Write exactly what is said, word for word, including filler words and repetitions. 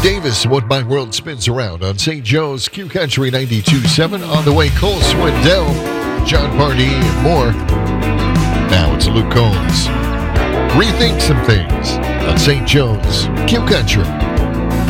Davis, What My World Spins Around on Saint Joe's Q Country ninety-two point seven. On the way, Cole Swindell, John Pardee, and more. Now it's Luke Combs. Rethink Some Things on Saint Joe's Q Country.